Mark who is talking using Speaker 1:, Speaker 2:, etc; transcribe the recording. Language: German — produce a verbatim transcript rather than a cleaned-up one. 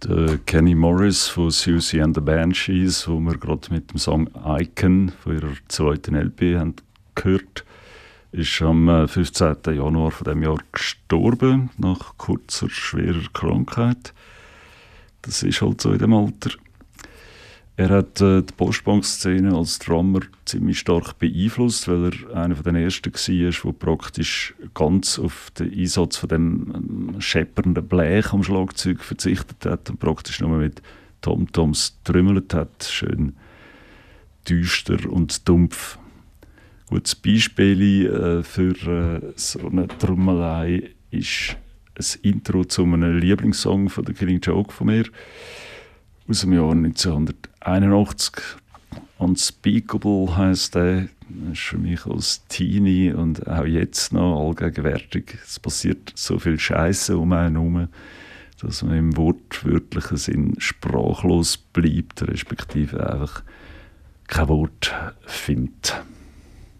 Speaker 1: Der Kenny Morris von Siouxsie and the Banshees, wo wir gerade mit dem Song «Icon» von ihrer zweiten L P haben gehört, ist am fünfzehnten Januar von dem Jahr gestorben, nach kurzer, schwerer Krankheit. Das ist halt so in dem Alter. Er hat äh, die Postbank-Szene als Drummer ziemlich stark beeinflusst, weil er einer von den ersten war, der praktisch ganz auf den Einsatz von dem ähm, scheppernden Blech am Schlagzeug verzichtet hat und praktisch nur mit Tom-Toms trümmelt hat. Schön düster und dumpf. Gutes Beispiel äh, für äh, so eine Trommelei ist ein Intro zu einem Lieblingssong von der Killing Joke von mir aus dem Jahr neunzehnhunderteinundachtzig. «Unspeakable» heisst der. Das ist für mich als Teenie und auch jetzt noch allgegenwärtig. Es passiert so viel Scheiße um einen herum, dass man im wortwörtlichen Sinn sprachlos bleibt, respektive einfach kein Wort findet.